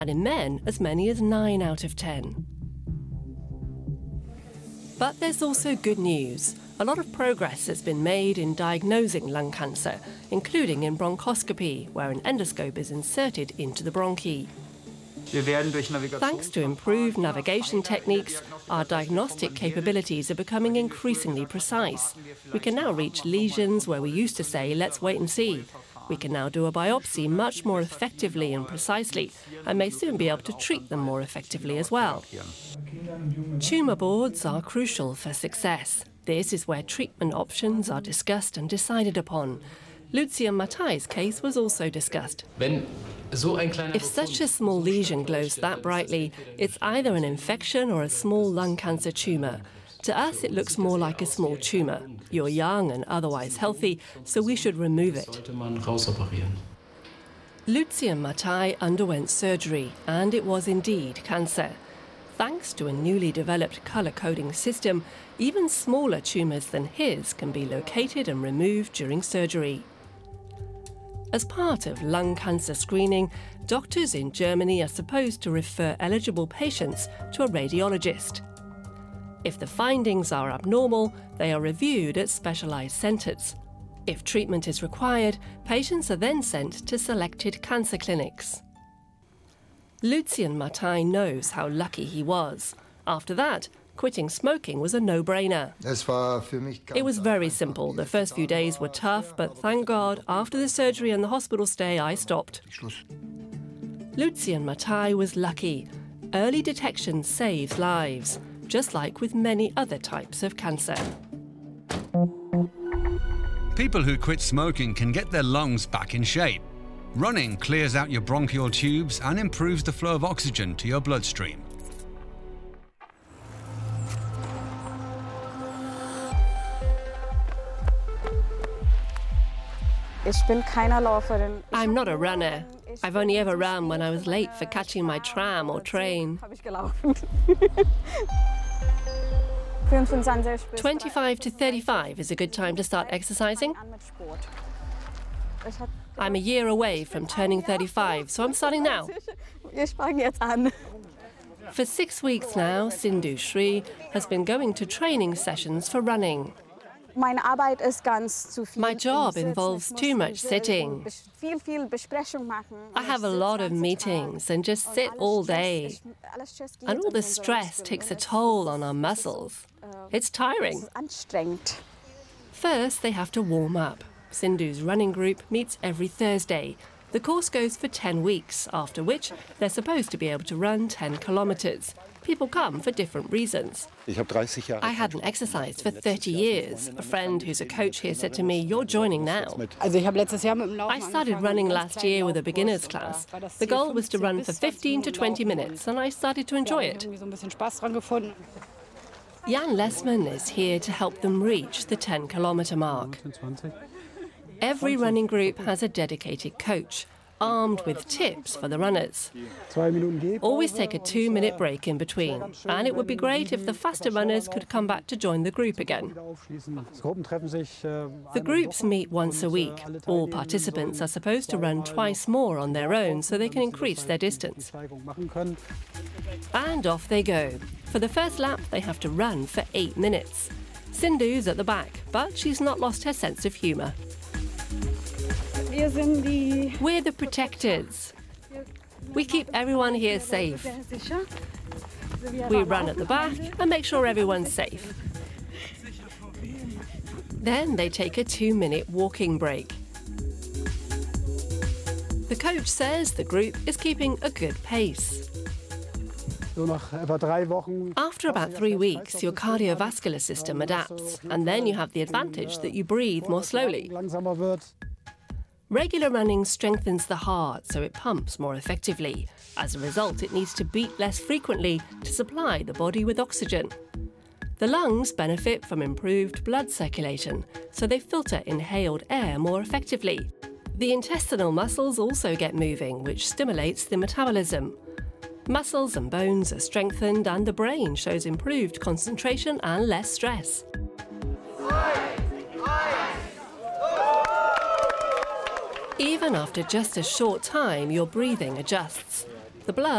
and in men as many as 9 out of 10. But there's also good news. A lot of progress has been made in diagnosing lung cancer, including in bronchoscopy, where an endoscope is inserted into the bronchi. Thanks to improved navigation techniques, our diagnostic capabilities are becoming increasingly precise. We can now reach lesions where we used to say, let's wait and see. We can now do a biopsy much more effectively and precisely, and may soon be able to treat them more effectively as well. Tumour boards are crucial for success. This is where treatment options are discussed and decided upon. Lucien Mattei's case was also discussed. If such a small lesion glows that brightly, it's either an infection or a small lung cancer tumour. To us, it looks more like a small tumour. You're young and otherwise healthy, so we should remove it. Lucien Mattei underwent surgery, and it was indeed cancer. Thanks to a newly developed colour-coding system, even smaller tumours than his can be located and removed during surgery. As part of lung cancer screening, doctors in Germany are supposed to refer eligible patients to a radiologist. If the findings are abnormal, they are reviewed at specialised centres. If treatment is required, patients are then sent to selected cancer clinics. Lucien Mattei knows how lucky he was. After that, quitting smoking was a no-brainer. It was very simple. The first few days were tough, but thank God, after the surgery and the hospital stay, I stopped. Lucien Mattei was lucky. Early detection saves lives, just like with many other types of cancer. People who quit smoking can get their lungs back in shape. Running clears out your bronchial tubes and improves the flow of oxygen to your bloodstream. I'm not a runner. I've only ever run when I was late for catching my tram or train. 25 to 35 is a good time to start exercising. I'm a year away from turning 35, so I'm starting now. For 6 weeks now, Sindhu Shri has been going to training sessions for running. My job involves too much sitting. I have a lot of meetings and just sit all day. And all the stress takes a toll on our muscles. It's tiring. First, they have to warm up. Sindhu's running group meets every Thursday. The course goes for 10 weeks, after which they're supposed to be able to run 10 kilometres. People come for different reasons. I hadn't exercised for 30 years. A friend who's a coach here said to me, "You're joining now." I started running last year with a beginner's class. The goal was to run for 15 to 20 minutes, and I started to enjoy it. Jan Lessman is here to help them reach the 10-kilometre mark. Every running group has a dedicated coach, armed with tips for the runners. Always take a 2-minute break in between, and it would be great if the faster runners could come back to join the group again. The groups meet once a week. All participants are supposed to run twice more on their own so they can increase their distance. And off they go. For the first lap, they have to run for 8 minutes. Sindhu's at the back, but she's not lost her sense of humour. We're the protectors. We keep everyone here safe. We run at the back and make sure everyone's safe. Then they take a 2-minute walking break. The coach says the group is keeping a good pace. After about 3 weeks, your cardiovascular system adapts, and then you have the advantage that you breathe more slowly. Regular running strengthens the heart so it pumps more effectively. As a result, it needs to beat less frequently to supply the body with oxygen. The lungs benefit from improved blood circulation, so they filter inhaled air more effectively. The intestinal muscles also get moving, which stimulates the metabolism. Muscles and bones are strengthened, and the brain shows improved concentration and less stress. Even after just a short time, your breathing adjusts. The blood